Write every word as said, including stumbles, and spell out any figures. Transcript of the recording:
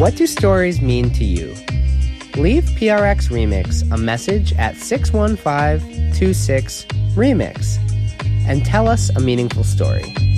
What do stories mean to you? Leave P R X Remix a message at six one five two six remix and tell us a meaningful story.